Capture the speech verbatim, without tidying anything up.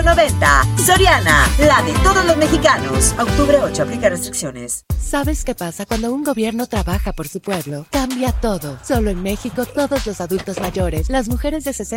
noventa. Soriana, la de todos los mexicanos. Octubre ocho, aplica restricciones. ¿Sabes qué pasa cuando un gobierno trabaja por su pueblo? Cambia todo. Solo en México, todos los adultos mayores, las mujeres de sesenta